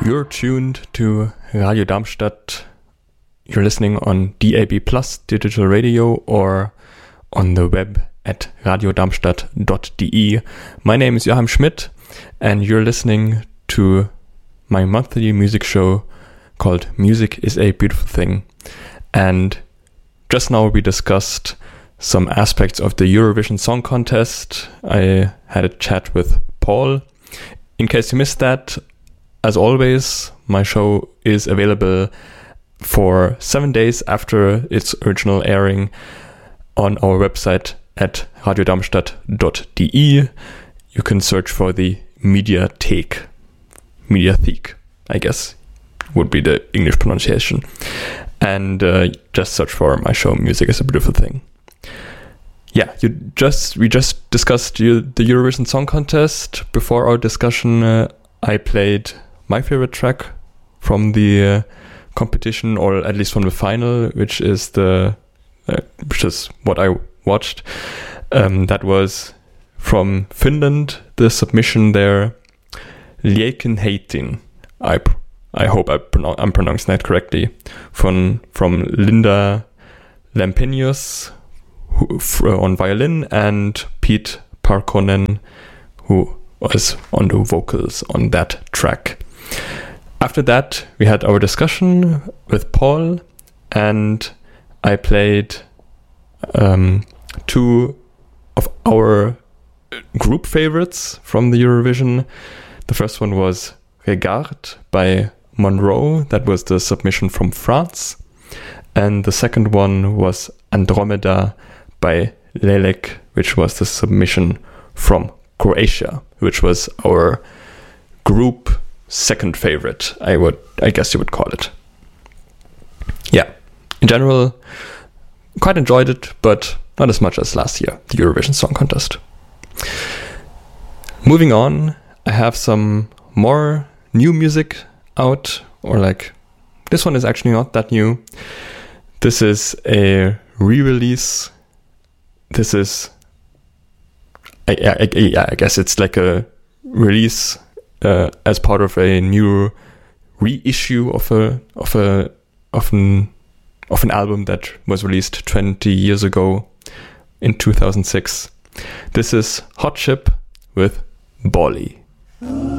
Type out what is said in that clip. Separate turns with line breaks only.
You're tuned to Radio Darmstadt. You're listening on DAB Plus digital radio or on the web at radiodarmstadt.de. My name is Joachim Schmidt and you're listening to my monthly music show called Music is a Beautiful Thing. And just now we discussed some aspects of the Eurovision Song Contest. I had a chat with Paul. In case you missed that, as always, my show is available for 7 days after its original airing on our website at radiodarmstadt.de. You can search for the Mediathek, I guess would be the English pronunciation. And just search for my show, Music is a Beautiful Thing. Yeah, we just discussed the Eurovision Song Contest. Before our discussion, I played my favorite track from the competition, or at least from the final, which is what I watched. That was from Finland, the submission there, Lieken Heitin. I hope I'm pronouncing that correctly. From Linda Lampenius on violin and Pete Parkkonen, who was on the vocals on that track. After that, we had our discussion with Paul, and I played two of our group favorites from the Eurovision. The first one was Regarde by Monroe. That was the submission from France. And the second one was Andromeda by Lelek, which was the submission from Croatia, which was our group second favorite, I guess you would call it. Yeah, in general, quite enjoyed it, but not as much as last year, the Eurovision Song Contest. Moving on, I have some more new music out, this one is actually not that new. This is a re-release. This is, I guess it's like a release as part of a new reissue of an album that was released 20 years ago in 2006. This is Hot Chip with Bolly.